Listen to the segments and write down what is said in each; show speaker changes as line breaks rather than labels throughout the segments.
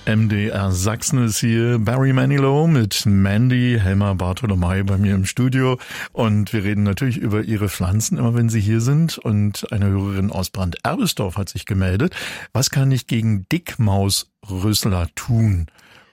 MDR Sachsen ist hier, Barry Manilow mit Mandy, Helma Bartolomei bei mir im Studio und wir reden natürlich über ihre Pflanzen, immer wenn sie hier sind, und eine Hörerin aus Brand-Erbesdorf hat sich gemeldet. Was kann ich gegen Dickmausrüssler tun?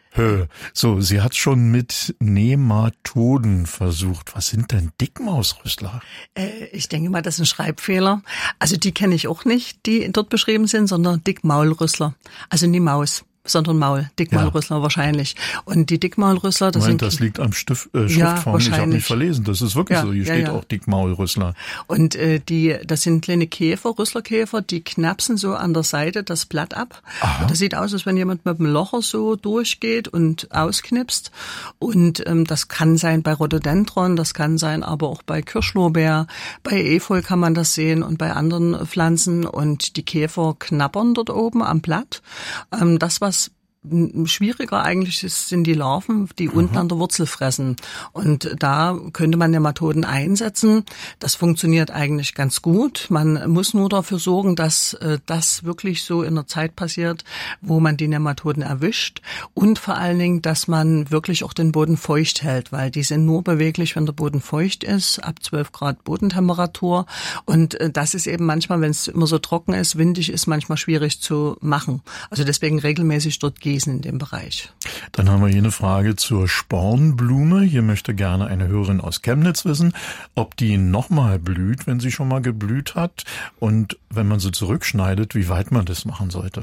So, sie hat schon mit Nematoden versucht. Was sind denn Dickmausrüssler?
Ich denke mal, das ist ein Schreibfehler. Also die kenne ich auch nicht, die dort beschrieben sind, sondern Dickmaulrüssler. Also nie Maus, sondern Maul. Dickmaulrüssler wahrscheinlich. Und die Dickmaulrüssler,
das liegt am Schriftform. Ich habe nicht verlesen. Das ist wirklich so. Hier steht auch Dickmaulrüssler.
Und das sind kleine Käfer, Rüsslerkäfer, die knapsen so an der Seite das Blatt ab. Aha. Das sieht aus, als wenn jemand mit dem Locher so durchgeht und ausknipst. Und das kann sein bei Rhododendron, das kann sein aber auch bei Kirschlorbeer, bei Efeu kann man das sehen und bei anderen Pflanzen. Und die Käfer knabbern dort oben am Blatt. Das, was schwieriger eigentlich ist, sind die Larven, die unten an der Wurzel fressen. Und da könnte man Nematoden einsetzen. Das funktioniert eigentlich ganz gut. Man muss nur dafür sorgen, dass das wirklich so in der Zeit passiert, wo man die Nematoden erwischt. Und vor allen Dingen, dass man wirklich auch den Boden feucht hält, weil die sind nur beweglich, wenn der Boden feucht ist, ab 12 Grad Bodentemperatur. Und das ist eben manchmal, wenn es immer so trocken ist, windig ist, manchmal schwierig zu machen. Also deswegen regelmäßig dort gehen in dem Bereich.
Dann haben wir hier eine Frage zur Spornblume. Hier möchte gerne eine Hörerin aus Chemnitz wissen, ob die nochmal blüht, wenn sie schon mal geblüht hat, und wenn man sie zurückschneidet, wie weit man das machen sollte.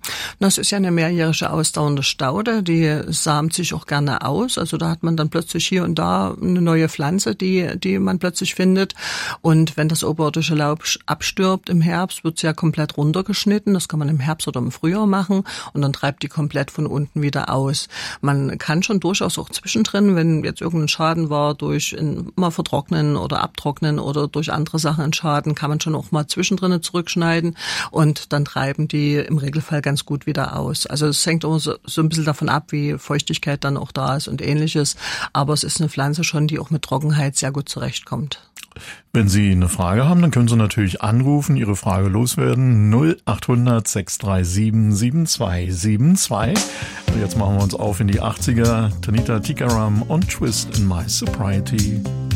Das ist ja eine mehrjährige ausdauernde Staude, die samt sich auch gerne aus. Also da hat man dann plötzlich hier und da eine neue Pflanze, die man plötzlich findet. Und wenn das oberirdische Laub abstirbt im Herbst, wird es ja komplett runtergeschnitten. Das kann man im Herbst oder im Frühjahr machen und dann treibt die komplett von unten wieder aus. Man kann schon durchaus auch zwischendrin, wenn jetzt irgendein Schaden war durch mal vertrocknen oder abtrocknen oder durch andere Sachen ein Schaden, kann man schon auch mal zwischendrin zurückschneiden und dann treiben die im Regelfall ganz gut wieder aus. Also es hängt immer so ein bisschen davon ab, wie Feuchtigkeit dann auch da ist und Ähnliches. Aber es ist eine Pflanze schon, die auch mit Trockenheit sehr gut zurechtkommt.
Wenn Sie eine Frage haben, dann können Sie natürlich anrufen, Ihre Frage loswerden. 0800 637 7272. Und jetzt machen wir uns auf in die 80er. Tanita Tikaram und Twist in My Sobriety.